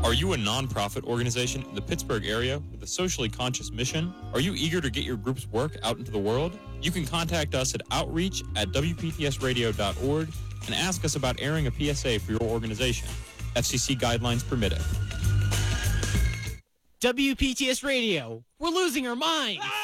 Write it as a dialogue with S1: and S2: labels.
S1: Are you a nonprofit organization in the Pittsburgh area with a socially conscious mission? Are you eager to get your group's work out into the world? You can contact us at outreach@wptsradio.org and ask us about airing a PSA for your organization. FCC guidelines permitting.
S2: WPTS Radio, we're losing our minds.